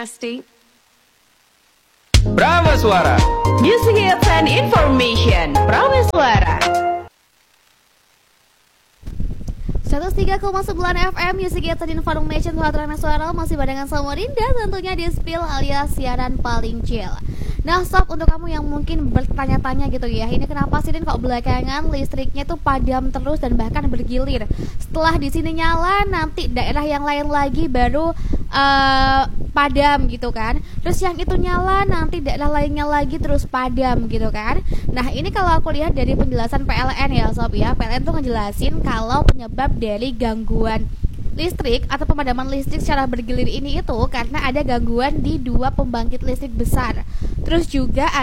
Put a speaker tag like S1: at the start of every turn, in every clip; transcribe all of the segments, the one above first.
S1: nasty.
S2: Prameswara.
S3: Music hits and information. Prameswara.
S4: 103,9 FM Music Hits and Information. Prameswara masih barengan sama Rinda, tentunya di Spill alias siaran paling chill. Nah sob, untuk kamu yang mungkin bertanya-tanya gitu ya, ini kenapa sih Din kok belakangan listriknya tuh padam terus dan bahkan bergilir. Setelah di sini nyala, nanti daerah yang lain lagi baru padam gitu kan. Terus yang itu nyala, nanti daerah lainnya lagi terus padam gitu kan. Nah ini kalau aku lihat dari penjelasan PLN ya sob ya, PLN tuh ngejelasin kalau penyebab dari gangguan listrik atau pemadaman listrik secara bergilir ini itu karena ada gangguan di dua pembangkit listrik besar. Terus juga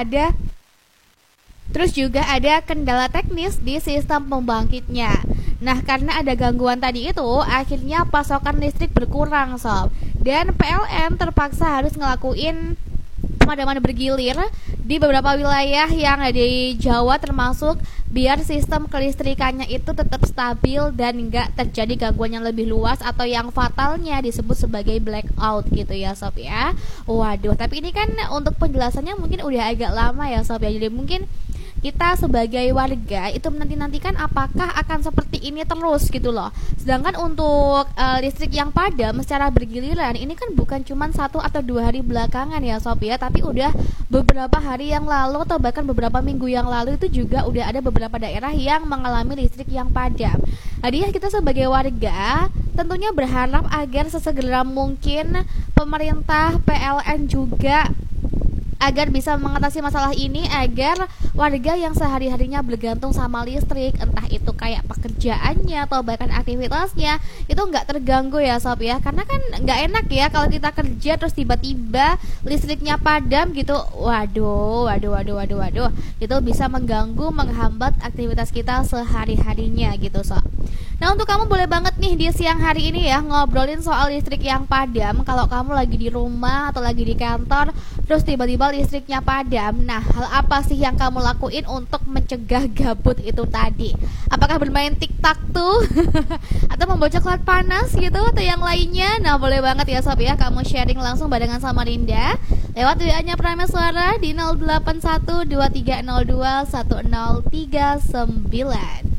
S4: ada kendala teknis di sistem pembangkitnya. Nah, karena ada gangguan tadi itu, akhirnya pasokan listrik berkurang, sob. Dan PLN terpaksa harus ngelakuin pemadaman bergilir di beberapa wilayah yang ada di Jawa termasuk biar sistem kelistrikannya itu tetap stabil dan nggak terjadi gangguan yang lebih luas atau yang fatalnya disebut sebagai blackout gitu ya sob ya. Waduh, tapi ini kan untuk penjelasannya mungkin udah agak lama ya sob ya. Jadi mungkin kita sebagai warga itu menanti-nantikan apakah akan seperti ini terus gitu loh. Sedangkan untuk listrik yang padam secara bergiliran ini kan bukan cuma 1 atau 2 hari belakangan ya sob ya, tapi udah beberapa hari yang lalu atau bahkan beberapa minggu yang lalu itu juga udah ada beberapa daerah yang mengalami listrik yang padam. Jadi ya kita sebagai warga tentunya berharap agar sesegera mungkin pemerintah, PLN juga agar bisa mengatasi masalah ini, agar warga yang sehari-harinya bergantung sama listrik, entah itu kayak pekerjaannya atau bahkan aktivitasnya, itu nggak terganggu ya sob ya. Karena kan nggak enak ya kalau kita kerja terus tiba-tiba listriknya padam gitu. Waduh, itu bisa mengganggu, menghambat aktivitas kita sehari-harinya gitu sob. Nah untuk kamu boleh banget nih di siang hari ini ya ngobrolin soal listrik yang padam. Kalau kamu lagi di rumah atau lagi di kantor terus tiba-tiba listriknya padam, nah hal apa sih yang kamu lakuin untuk mencegah gabut itu tadi? Apakah bermain TikTok tuh atau membawa coklat panas gitu atau yang lainnya? Nah boleh banget ya sob ya, kamu sharing langsung barengan sama Rinda lewat WA-nya Prameswara di 081230210039.